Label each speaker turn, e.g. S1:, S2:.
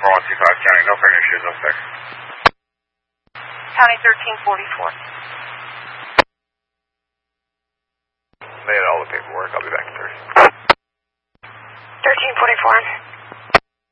S1: 4125 County, no further issues up there.
S2: County 1344.
S1: Made all the paperwork. I'll be back in 30.
S2: 1344.